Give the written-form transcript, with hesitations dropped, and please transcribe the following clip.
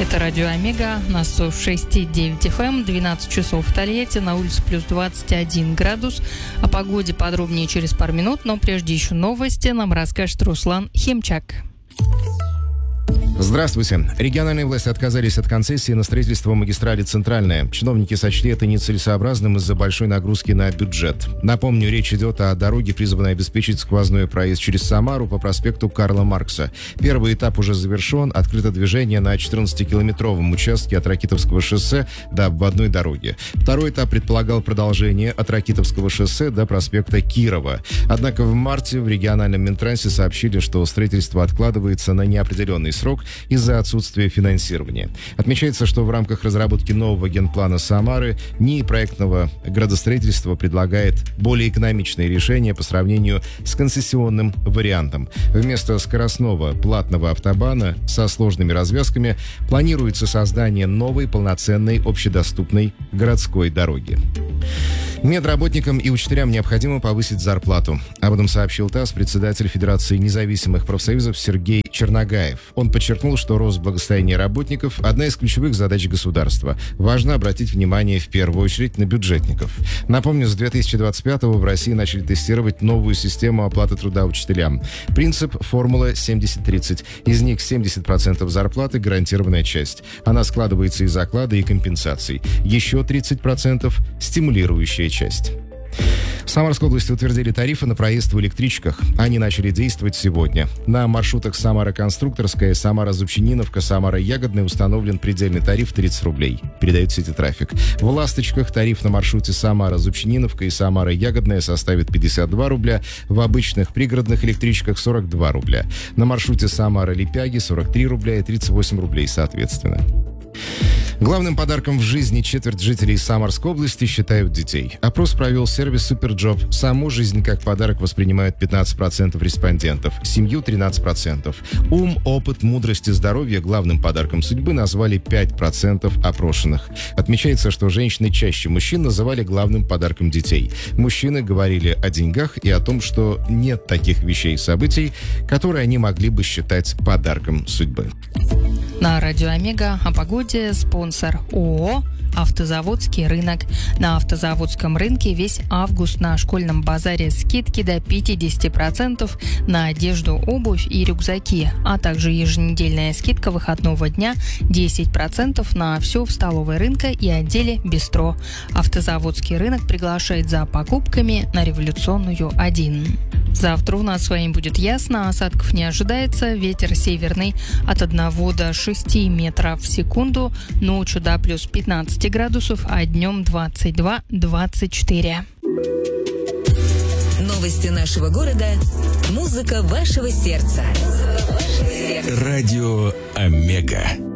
Это радио Омега на 106,9 FM, 12 часов в Тольятти, на улице плюс 21 градус. О погоде подробнее через пару минут, но прежде еще новости нам расскажет Руслан Химчак. Здравствуйте. Региональные власти отказались от концессии на строительство магистрали «Центральная». Чиновники сочли это нецелесообразным из-за большой нагрузки на бюджет. Напомню, речь идет о дороге, призванной обеспечить сквозной проезд через Самару по проспекту Карла Маркса. Первый этап уже завершен. Открыто движение на 14-километровом участке от Ракитовского шоссе до обводной дороги. Второй этап предполагал продолжение от Ракитовского шоссе до проспекта Кирова. Однако в марте в региональном Минтрансе сообщили, что строительство откладывается на неопределенный срок из-за отсутствия финансирования. Отмечается, что в рамках разработки нового генплана Самары НИИ проектного градостроительства предлагает более экономичные решения по сравнению с концессионным вариантом. Вместо скоростного платного автобана со сложными развязками планируется создание новой полноценной общедоступной городской дороги. Медработникам и учителям необходимо повысить зарплату. Об этом сообщил ТАСС председатель Федерации независимых профсоюзов Сергей Черногаев. Он подчеркнул, что рост благосостояния работников – одна из ключевых задач государства. Важно обратить внимание в первую очередь на бюджетников. Напомню, с 2025-го в России начали тестировать новую систему оплаты труда учителям. Принцип – формула 70-30. Из них 70% зарплаты – гарантированная часть. Она складывается из оклада и компенсаций. Еще 30% – стимулирующая часть. В Самарской области утвердили тарифы на проезд в электричках. Они начали действовать сегодня. На маршрутах Самара-Конструкторская, Самара-Зубчининовка, Самара-Ягодная установлен предельный тариф 30 рублей. Передает Сити Трафик. В Ласточках тариф на маршруте Самара-Зубчининовка и Самара-Ягодная составит 52 рубля. В обычных пригородных электричках 42 рубля. На маршруте Самара-Липяги 43 рубля и 38 рублей соответственно. Главным подарком в жизни четверть жителей Самарской области считают детей. Опрос провел сервис Суперджоп. Саму жизнь как подарок воспринимают 15% респондентов, семью 13%. Ум, опыт, мудрость и здоровье главным подарком судьбы назвали 5% опрошенных. Отмечается, что женщины чаще мужчин называли главным подарком детей. Мужчины говорили о деньгах и о том, что нет таких вещей и событий, которые они могли бы считать подарком судьбы. На радио Омега о погоде спонсор ООО «Автозаводский рынок». На автозаводском рынке весь август на школьном базаре скидки до 50% на одежду, обувь и рюкзаки, а также еженедельная скидка выходного дня 10% на все в столовой рынка и отделе бистро. Автозаводский рынок приглашает за покупками на Революционную 1. Завтра у нас с вами будет ясно, осадков не ожидается, ветер северный от 1 до 6 метров в секунду, ночью до плюс 15 градусов, а днем 22-24. Новости нашего города, музыка вашего сердца. Радио Омега.